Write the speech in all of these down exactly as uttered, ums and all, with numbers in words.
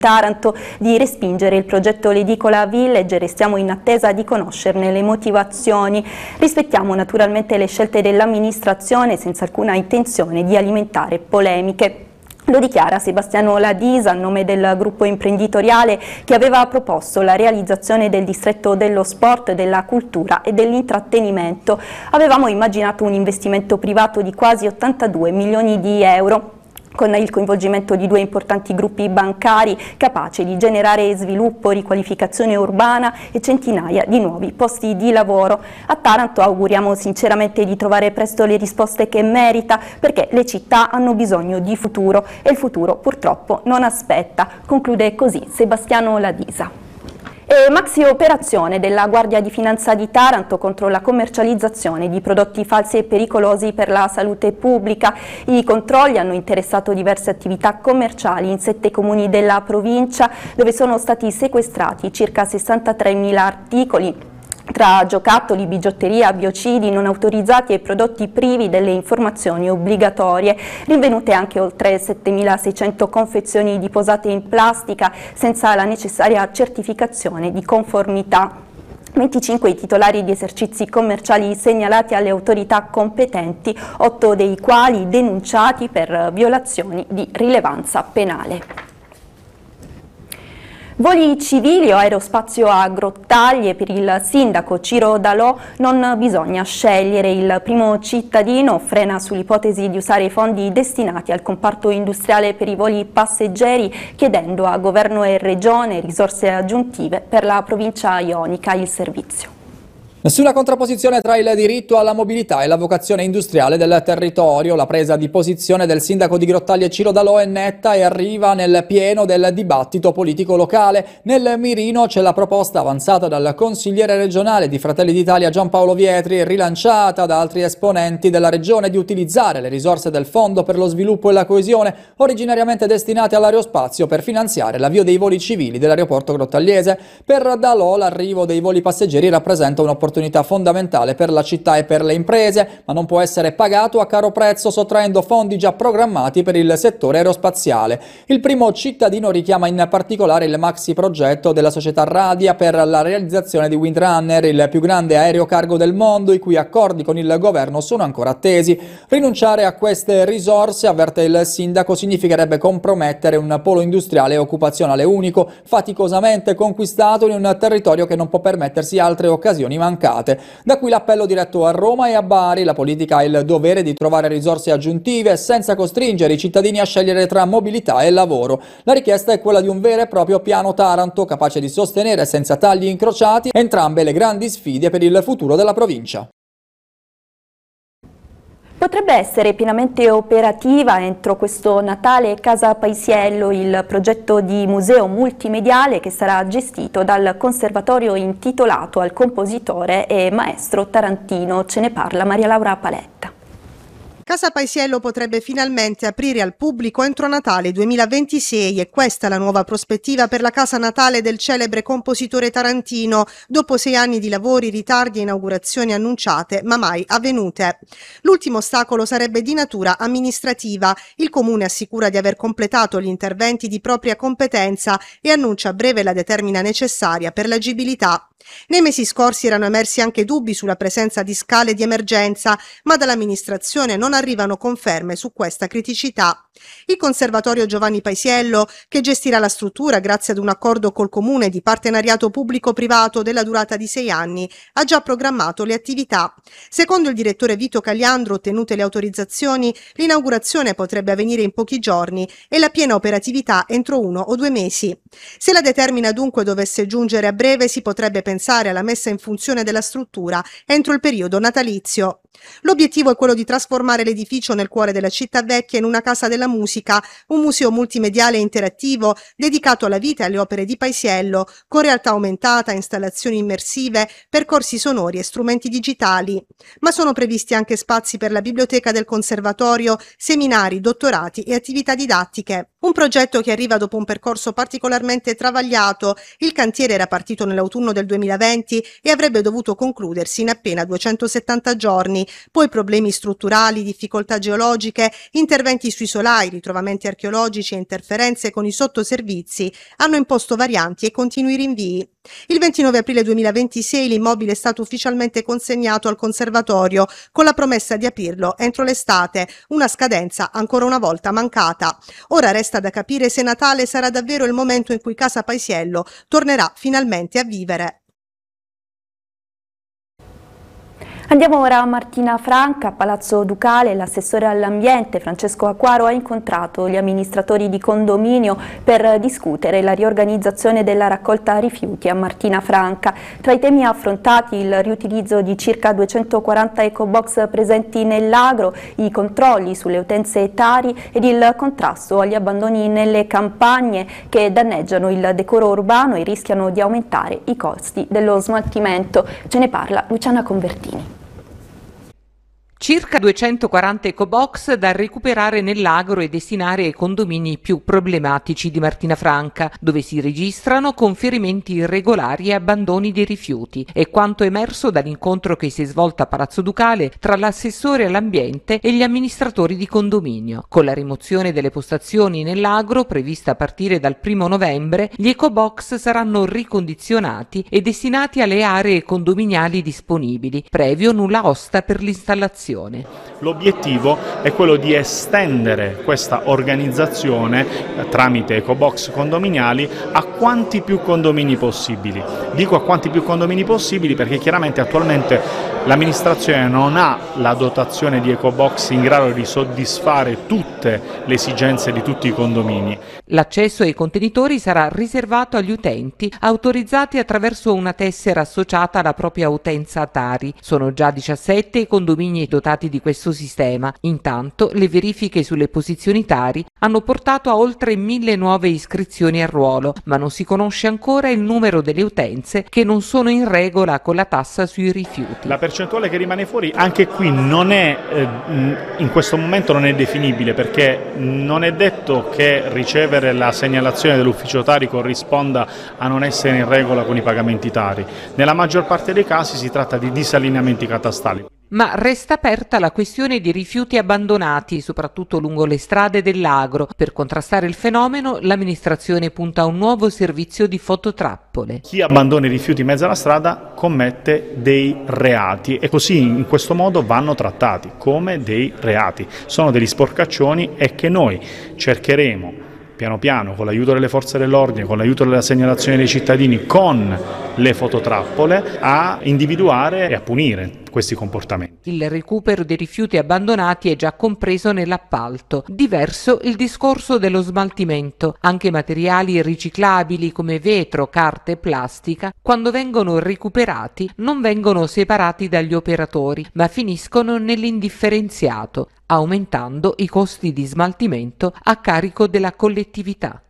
Taranto di respingere il progetto L'Edicola Village. Restiamo in attesa di conoscerne le motivazioni. Rispettiamo naturalmente le scelte dell'amministrazione senza alcuna intenzione di alimentare polemiche. Lo dichiara Sebastiano Ladisa a nome del gruppo imprenditoriale che aveva proposto la realizzazione del distretto dello sport, della cultura e dell'intrattenimento. Avevamo immaginato un investimento privato di quasi ottantadue milioni di euro. Con il coinvolgimento di due importanti gruppi bancari capaci di generare sviluppo, riqualificazione urbana e centinaia di nuovi posti di lavoro. A Taranto auguriamo sinceramente di trovare presto le risposte che merita, perché le città hanno bisogno di futuro e il futuro purtroppo non aspetta, conclude così Sebastiano Ladisa. E maxi operazione della Guardia di Finanza di Taranto contro la commercializzazione di prodotti falsi e pericolosi per la salute pubblica. I controlli hanno interessato diverse attività commerciali in sette comuni della provincia, dove sono stati sequestrati circa sessantatremila articoli tra giocattoli, bigiotteria, biocidi non autorizzati e prodotti privi delle informazioni obbligatorie. Rinvenute anche oltre settemilaseicento confezioni di posate in plastica senza la necessaria certificazione di conformità. venticinque i titolari di esercizi commerciali segnalati alle autorità competenti, otto dei quali denunciati per violazioni di rilevanza penale. Voli civili o aerospazio a Grottaglie. Per il sindaco Ciro Dalò non bisogna scegliere. Il primo cittadino frena sull'ipotesi di usare i fondi destinati al comparto industriale per i voli passeggeri, chiedendo a governo e regione risorse aggiuntive per la provincia ionica. Il servizio. Nessuna contrapposizione tra il diritto alla mobilità e la vocazione industriale del territorio. La presa di posizione del sindaco di Grottaglie Ciro Dalò è netta e arriva nel pieno del dibattito politico locale. Nel mirino c'è la proposta avanzata dal consigliere regionale di Fratelli d'Italia Giampaolo Vietri, rilanciata da altri esponenti della regione, di utilizzare le risorse del Fondo per lo sviluppo e la coesione, originariamente destinate all'aerospazio, per finanziare l'avvio dei voli civili dell'aeroporto grottagliese. Per Dalò l'arrivo dei voli passeggeri rappresenta un'opportunità opportunità fondamentale per la città e per le imprese, ma non può essere pagato a caro prezzo sottraendo fondi già programmati per il settore aerospaziale. Il primo cittadino richiama in particolare il maxi progetto della società Radia per la realizzazione di Windrunner, il più grande aereo cargo del mondo, i cui accordi con il governo sono ancora attesi. Rinunciare a queste risorse, avverte il sindaco, significherebbe compromettere un polo industriale e occupazionale unico, faticosamente conquistato in un territorio che non può permettersi altre occasioni mancate. Da qui l'appello diretto a Roma e a Bari. La politica ha il dovere di trovare risorse aggiuntive senza costringere i cittadini a scegliere tra mobilità e lavoro. La richiesta è quella di un vero e proprio piano Taranto, capace di sostenere senza tagli incrociati entrambe le grandi sfide per il futuro della provincia. Potrebbe essere pienamente operativa entro questo Natale Casa Paisiello, il progetto di museo multimediale che sarà gestito dal conservatorio intitolato al compositore e maestro tarantino. Ce ne parla Maria Laura Paletta. Casa Paisiello potrebbe finalmente aprire al pubblico entro Natale duemilaventisei e questa è la nuova prospettiva per la casa natale del celebre compositore tarantino, dopo sei anni di lavori, ritardi e inaugurazioni annunciate ma mai avvenute. L'ultimo ostacolo sarebbe di natura amministrativa. Il comune assicura di aver completato gli interventi di propria competenza e annuncia a breve la determina necessaria per l'agibilità. Nei mesi scorsi erano emersi anche dubbi sulla presenza di scale di emergenza, ma dall'amministrazione non arrivano conferme su questa criticità. Il Conservatorio Giovanni Paisiello, che gestirà la struttura grazie ad un accordo col comune di partenariato pubblico-privato della durata di sei anni, ha già programmato le attività. Secondo il direttore Vito Cagliandro, ottenute le autorizzazioni, l'inaugurazione potrebbe avvenire in pochi giorni e la piena operatività entro uno o due mesi. Se la determina dunque dovesse giungere a breve, si potrebbe pensare alla messa in funzione della struttura entro il periodo natalizio. L'obiettivo è quello di trasformare l'edificio nel cuore della città vecchia in una casa della musica, un museo multimediale e interattivo dedicato alla vita e alle opere di Paisiello, con realtà aumentata, installazioni immersive, percorsi sonori e strumenti digitali. Ma sono previsti anche spazi per la biblioteca del conservatorio, seminari, dottorati e attività didattiche. Un progetto che arriva dopo un percorso particolarmente travagliato. Il cantiere era partito nell'autunno del duemilaventi e avrebbe dovuto concludersi in appena duecentosettanta giorni. Poi problemi strutturali, difficoltà geologiche, interventi sui solai, ritrovamenti archeologici e interferenze con i sottoservizi hanno imposto varianti e continui rinvii. Il ventinove aprile duemilaventisei l'immobile è stato ufficialmente consegnato al conservatorio con la promessa di aprirlo entro l'estate, una scadenza ancora una volta mancata. Ora resta da capire se Natale sarà davvero il momento in cui Casa Paisiello tornerà finalmente a vivere. Andiamo ora a Martina Franca, a Palazzo Ducale. L'assessore all'ambiente Francesco Acquaro ha incontrato gli amministratori di condominio per discutere la riorganizzazione della raccolta rifiuti a Martina Franca. Tra i temi affrontati il riutilizzo di circa duecentoquaranta ecobox presenti nell'agro, i controlli sulle utenze etari ed il contrasto agli abbandoni nelle campagne che danneggiano il decoro urbano e rischiano di aumentare i costi dello smaltimento. Ce ne parla Luciana Convertini. Circa duecentoquaranta ecobox da recuperare nell'agro e destinare ai condomini più problematici di Martina Franca, dove si registrano conferimenti irregolari e abbandoni di rifiuti. È quanto emerso dall'incontro che si è svolto a Palazzo Ducale tra l'assessore all'ambiente e gli amministratori di condominio. Con la rimozione delle postazioni nell'agro, prevista a partire dal primo novembre, gli ecobox saranno ricondizionati e destinati alle aree condominiali disponibili, previo nulla osta per l'installazione. L'obiettivo è quello di estendere questa organizzazione eh, tramite ecobox condominiali a quanti più condomini possibili. Dico a quanti più condomini possibili perché chiaramente attualmente l'amministrazione non ha la dotazione di ecobox in grado di soddisfare tutte le esigenze di tutti i condomini. L'accesso ai contenitori sarà riservato agli utenti autorizzati attraverso una tessera associata alla propria utenza Tari. Sono già diciassette i condomini dotati di questo sistema. Intanto le verifiche sulle posizioni Tari hanno portato a oltre mille nuove iscrizioni al ruolo, ma non si conosce ancora il numero delle utenze che non sono in regola con la tassa sui rifiuti. La percentuale che rimane fuori anche qui non è, eh, in questo momento non è definibile, perché non è detto che ricevere la segnalazione dell'ufficio Tari corrisponda a non essere in regola con i pagamenti Tari. Nella maggior parte dei casi si tratta di disallineamenti catastali. Ma resta aperta la questione di rifiuti abbandonati, soprattutto lungo le strade dell'agro. Per contrastare il fenomeno, l'amministrazione punta a un nuovo servizio di fototrappole. Chi abbandona i rifiuti in mezzo alla strada commette dei reati e così in questo modo vanno trattati come dei reati. Sono degli sporcaccioni e che noi cercheremo piano piano, con l'aiuto delle forze dell'ordine, con l'aiuto della segnalazione dei cittadini, con le fototrappole, a individuare e a punire questi comportamenti. Il recupero dei rifiuti abbandonati è già compreso nell'appalto. Diverso il discorso dello smaltimento. Anche materiali riciclabili come vetro, carta e plastica, quando vengono recuperati, non vengono separati dagli operatori, ma finiscono nell'indifferenziato, aumentando i costi di smaltimento a carico della collettività.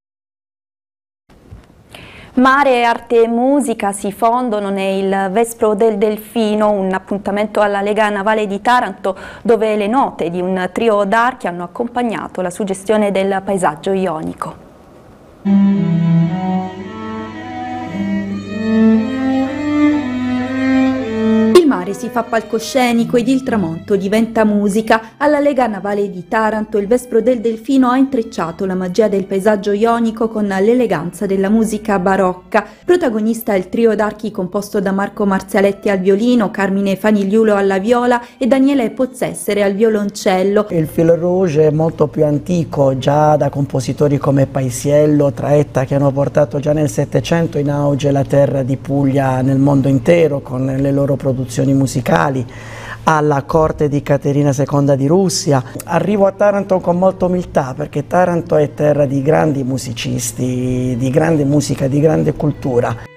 Mare, arte e musica si fondono nel Vespro del Delfino, un appuntamento alla Lega Navale di Taranto dove le note di un trio d'archi hanno accompagnato la suggestione del paesaggio ionico. Il mare si fa palcoscenico ed il tramonto diventa musica. Alla Lega Navale di Taranto il Vespro del Delfino ha intrecciato la magia del paesaggio ionico con l'eleganza della musica barocca. Protagonista è il trio d'archi composto da Marco Marzialetti al violino, Carmine Fanigliulo alla viola e Daniele Pozzessere al violoncello. Il fil rouge è molto più antico, già da compositori come Paisiello, Traetta, che hanno portato già nel Settecento in auge la terra di Puglia nel mondo intero con le loro produzioni musicali, alla corte di Caterina seconda di Russia. Arrivo a Taranto con molta umiltà perché Taranto è terra di grandi musicisti, di grande musica, di grande cultura.